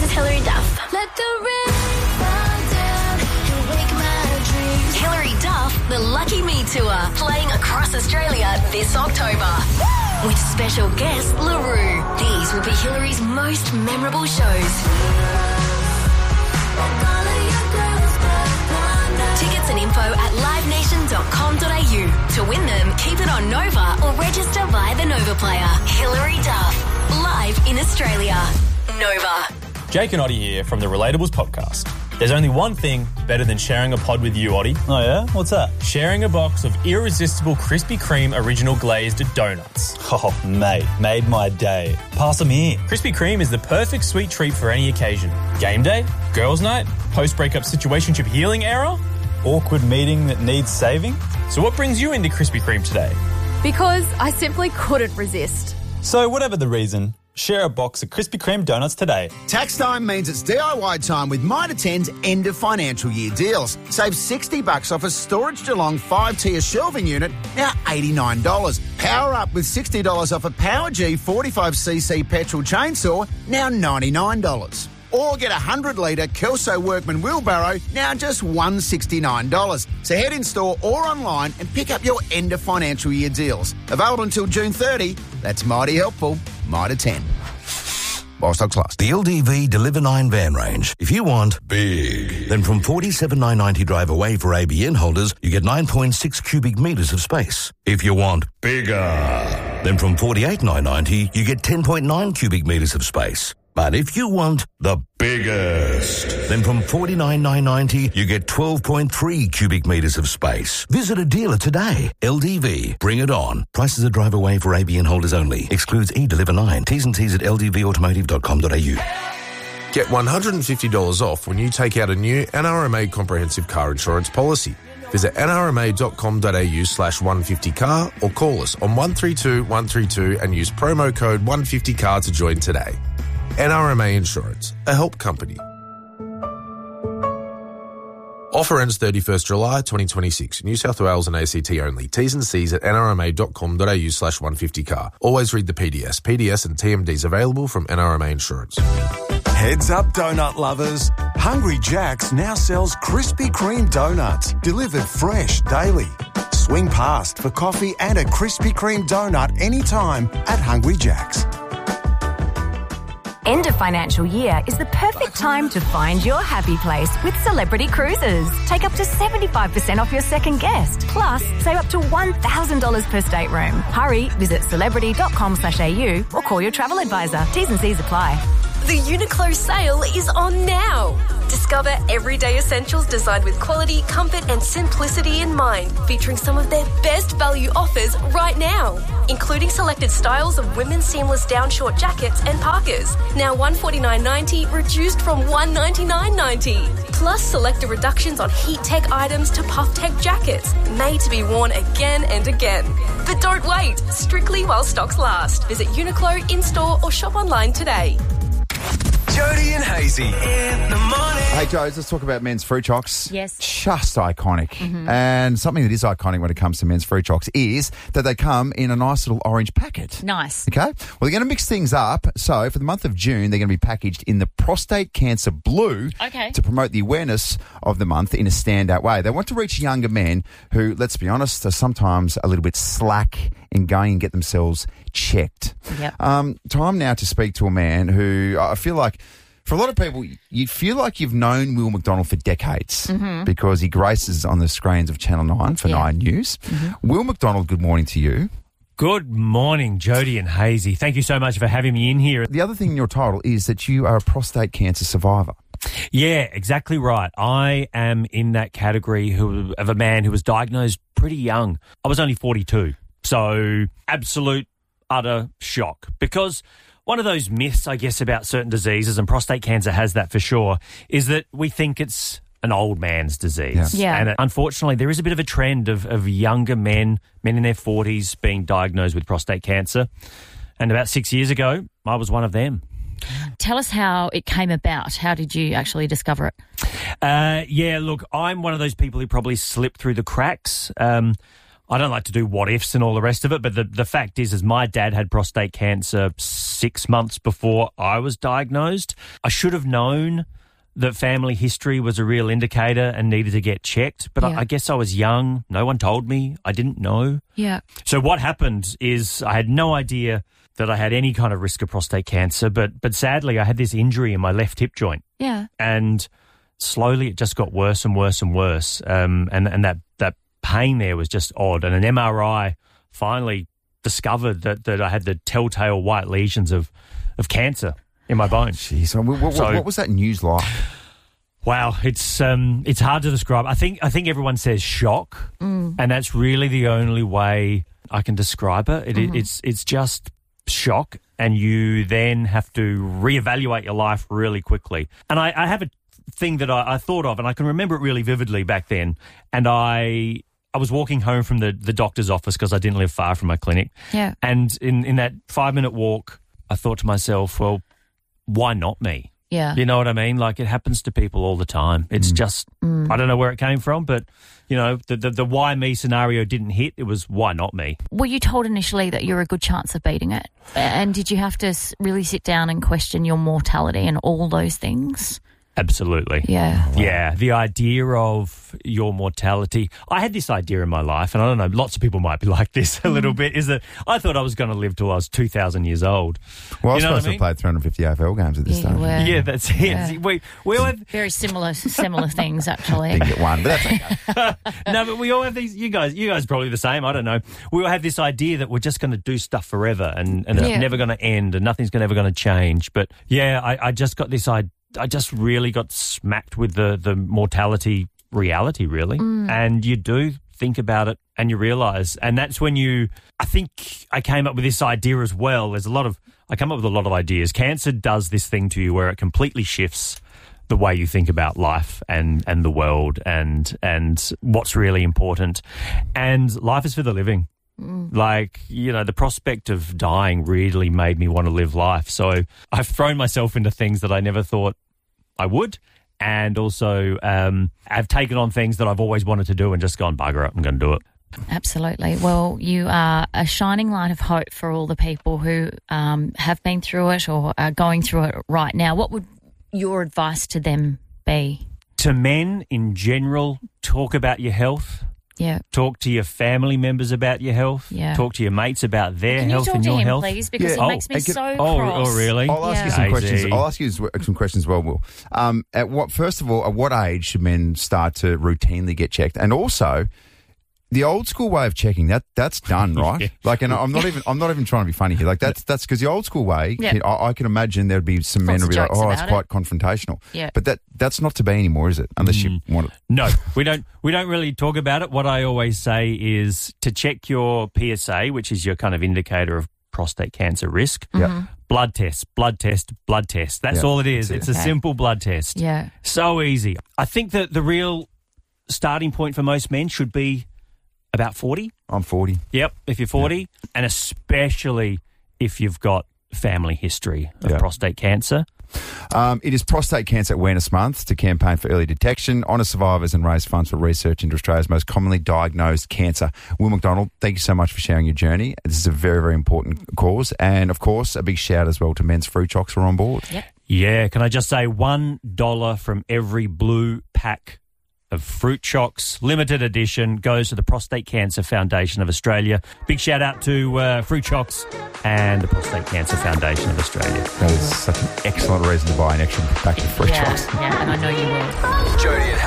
is Hilary Duff. Let the rain fall down and wake my dreams. Hilary Duff, the Lucky Me Tour, playing across Australia this October. With special guest LaRue. These will be Hilary's most memorable shows. Tickets and info at livenation.com.au. To win them, keep it on Nova or register via the Nova Player. Hilary Duff, live in Australia. Nova. Jake and Oddie here from the Relatables podcast. There's only one thing better than sharing a pod with you, Oddie. Oh, yeah? What's that? Sharing a box of irresistible Krispy Kreme original glazed donuts. Oh, mate, made my day. Pass them here. Krispy Kreme is the perfect sweet treat for any occasion. Game day, girls' night, post-breakup situationship healing era. Awkward meeting that needs saving. So what brings you into Krispy Kreme today? Because I simply couldn't resist. So whatever the reason, share a box of Krispy Kreme donuts today. Tax time means it's DIY time with Mitre 10's end of financial year deals. Save $60 off a Storage Geelong 5-tier shelving unit, now $89. Power up with $60 off a Power G 45cc petrol chainsaw, now $99. Or get a 100-litre Kelso Workman wheelbarrow, now just $169. So head in store or online and pick up your end of financial year deals. Available until June 30. That's mighty helpful. Mitre 10. While stocks last. The LDV Deliver 9 van range. If you want big, then from $47,990 drive away for ABN holders, you get 9.6 cubic metres of space. If you want bigger, then from $48,990 you get 10.9 cubic metres of space. But if you want the biggest, then from $49,990 you get 12.3 cubic metres of space. Visit a dealer today. LDV, bring it on. Prices are drive away for ABN holders only. Excludes eDeliver 9. T's and C's at ldvautomotive.com.au. Get $150 off when you take out a new NRMA comprehensive car insurance policy. Visit nrma.com.au/150car or call us on 132 132 and use promo code 150car to join today. NRMA Insurance, a help company. Offer ends 31st July 2026. New South Wales and ACT only. T's and C's at nrma.com.au/150car. Always read the PDS. PDS and TMDs available from NRMA Insurance. Heads up, donut lovers. Hungry Jack's now sells Krispy Kreme donuts, delivered fresh daily. Swing past for coffee and a Krispy Kreme donut anytime at Hungry Jack's. End of financial year is the perfect time to find your happy place with Celebrity Cruises. Take up to 75% off your second guest. Plus, save up to $1,000 per stateroom. Hurry, visit celebrity.com.au or call your travel advisor. T's and C's apply. The Uniqlo sale is on now. Discover everyday essentials designed with quality, comfort and simplicity in mind, featuring some of their best value offers right now, including selected styles of women's seamless down short jackets and parkas, now $149.90 reduced from $199.90. Plus, selected reductions on heat tech items to puff tech jackets, made to be worn again and again. But don't wait, strictly while stocks last. Visit Uniqlo in-store or shop online today. Jody and Hazy in the morning. Hey, Joes, let's talk about men's fruit chocks. Yes. Just iconic. And something that is iconic when it comes to men's fruit chocks is that they come in a nice little orange packet. Nice. Okay? Well, they're going to mix things up. So for the month of June, they're going to be packaged in the prostate cancer blue to promote the awareness of the month in a standout way. They want to reach younger men who, let's be honest, are sometimes a little bit slack in going and get themselves checked. Yep. Time now to speak to a man who I feel like, for a lot of people, you feel like you've known Will McDonald for decades because he graces on the screens of Channel 9 for 9 News. Will McDonald, good morning to you. Good morning, Jody and Hazy. Thank you so much for having me in here. The other thing in your title is that you are a prostate cancer survivor. Yeah, exactly right. I am in that category of a man who was diagnosed pretty young. I was only 42. So absolute, utter shock. Because one of those myths, I guess, about certain diseases, and prostate cancer has that for sure, is that we think it's an old man's disease. Yeah. And unfortunately, there is a bit of a trend of younger men in their 40s being diagnosed with prostate cancer. And about 6 years ago, I was one of them. Tell us how it came about. How did you actually discover it? Yeah, look, I'm one of those people who probably slipped through the cracks. I don't like to do what ifs and all the rest of it, but the fact is my dad had prostate cancer 6 months before I was diagnosed. I should have known that family history was a real indicator and needed to get checked, but I guess I was young. No one told me. I didn't know. Yeah. So what happened is I had no idea that I had any kind of risk of prostate cancer, but sadly I had this injury in my left hip joint. Yeah. And slowly it just got worse and worse and worse. And that pain there was just odd. And an MRI finally discovered that I had the telltale white lesions of cancer in my bone. Jeez, what was that news like? Wow, it's hard to describe. I think everyone says shock, and that's really the only way I can describe it. It's just shock, and you then have to reevaluate your life really quickly. And I have a thing that I thought of, and I can remember it really vividly back then. And I was walking home from the doctor's office because I didn't live far from my clinic. Yeah. And in that 5-minute walk, I thought to myself, well, why not me? Yeah. You know what I mean? Like, it happens to people all the time. It's just, I don't know where it came from, but, you know, the why me scenario didn't hit. It was why not me? Were you told initially that you're a good chance of beating it? And did you have to really sit down and question your mortality and all those things? Absolutely. Yeah. Yeah. The idea of your mortality. I had this idea in my life, and I don't know, lots of people might be like this a little bit, is that I thought I was going to live till I was 2,000 years old. Well, I was supposed to have played 350 AFL games at this stage. Yeah, that's it. Yeah. We all have very similar things, actually. Didn't get one, but that's okay. No, but we all have these. You guys probably the same. I don't know. We all have this idea that we're just going to do stuff forever, and it's never going to end, and nothing's ever going to change. But yeah, I just got this idea. I just really got smacked with the mortality reality, really. And you do think about it and you realise. And that's when I think I came up with this idea as well. I come up with a lot of ideas. Cancer does this thing to you where it completely shifts the way you think about life and the world and what's really important. And life is for the living. Like, you know, the prospect of dying really made me want to live life. So I've thrown myself into things that I never thought I would. And also I've taken on things that I've always wanted to do and just gone, bugger it, I'm going to do it. Absolutely. Well, you are a shining light of hope for all the people who have been through it or are going through it right now. What would your advice to them be? To men in general, talk about your health. Yeah. Talk to your family members about your health. Yeah. Talk to your mates about their health and your health. Can you talk to him, please? Because he makes me so cross. Oh, really? I'll ask you some questions. I'll ask you some questions as well, Will. First of all, at what age should men start to routinely get checked? And also, the old school way of checking that's done, right? Yeah. Like, and I'm not even trying to be funny here. Like, that's because the old school way. Yeah. I can imagine there'd be some men who'd be like, "Oh, it's quite confrontational." Yeah. But that's not to be anymore, is it? Unless you want it. No, we don't really talk about it. What I always say is to check your PSA, which is your kind of indicator of prostate cancer risk. Yeah. Blood test. That's all it is. It's a simple blood test. Yeah. So easy. I think that the real starting point for most men should be about 40. I'm 40. Yep, if you're 40, and especially if you've got family history of prostate cancer. It is Prostate Cancer Awareness Month to campaign for early detection, honour survivors and raise funds for research into Australia's most commonly diagnosed cancer. Will McDonald, thank you so much for sharing your journey. This is a very, very important cause. And, of course, a big shout as well to Men's Fruit Chocks who are on board. Yep. Yeah, can I just say $1 from every blue pack of Fruit Chocks, limited edition, goes to the Prostate Cancer Foundation of Australia. Big shout out to Fruit Chocks and the Prostate Cancer Foundation of Australia. That is such an excellent reason to buy an extra pack of Fruit Chocks. Yeah, and I know you will. Jody and